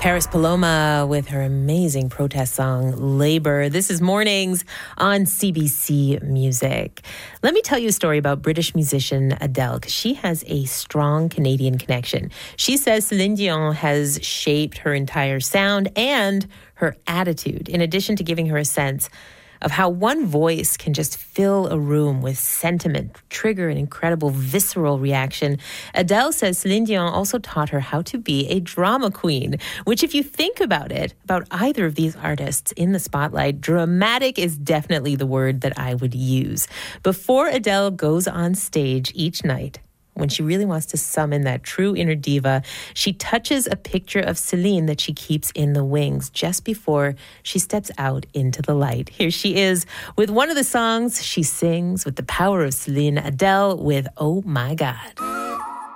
Paris Paloma with her amazing protest song, Labor. This is Mornings on CBC Music. Let me tell you a story about British musician Adele, because she has a strong Canadian connection. She says Celine Dion has shaped her entire sound and her attitude, in addition to giving her a sense of how one voice can just fill a room with sentiment, trigger an incredible visceral reaction. Adele says Celine Dion also taught her how to be a drama queen, which, if you think about it, about either of these artists in the spotlight, dramatic is definitely the word that I would use. Before Adele goes on stage each night, when she really wants to summon that true inner diva, she touches a picture of Celine that she keeps in the wings just before she steps out into the light. Here she is with one of the songs she sings with the power of Celine, Adele with Oh My God.